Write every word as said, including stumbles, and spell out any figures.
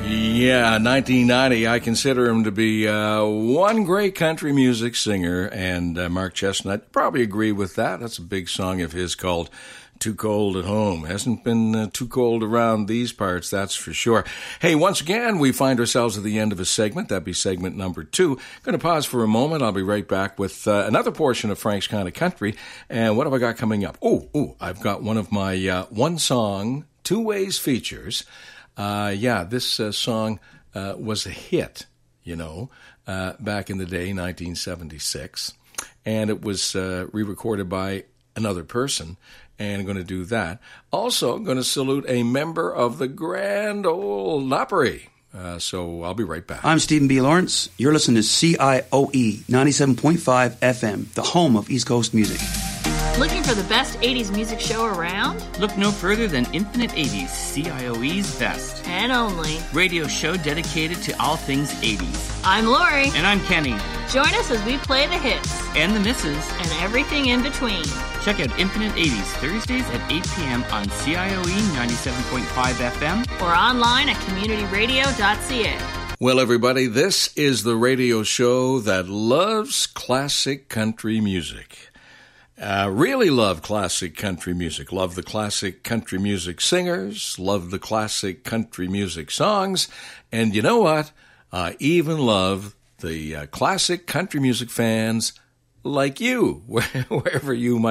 Yeah, nineteen ninety, I consider him to be uh, one great country music singer, and uh, Mark Chestnut probably agree with that. That's a big song of his called Too Cold at Home. Hasn't been uh, too cold around these parts, that's for sure. Hey, once again, we find ourselves at the end of a segment. That'd be segment number two. Going to pause for a moment. I'll be right back with uh, another portion of Frank's Kind of Country. And what have I got coming up? Oh, oh, I've got one of my uh, one song, two ways features. Uh, yeah, this uh, song uh, was a hit, you know, uh, back in the day, nineteen seventy-six. And it was uh, re-recorded by another person. And I'm going to do that. Also, I'm going to salute a member of the Grand Ole Opry. Uh, so I'll be right back. I'm Stephen B. Lawrence. You're listening to C I O E ninety-seven point five F M, the home of East Coast music. Looking for the best eighties music show around? Look no further than Infinite eighties, C I O E's best. And only. Radio show dedicated to all things eighties. I'm Lori. And I'm Kenny. Join us as we play the hits. And the misses. And everything in between. Check out Infinite eighties Thursdays at eight p.m. on C I O E ninety-seven point five F M. Or online at community radio dot c a. Well, everybody, this is the radio show that loves classic country music. Uh, really love classic country music. Love the classic country music singers. Love the classic country music songs. And you know what? I even love the uh, classic country music fans like you, wherever you might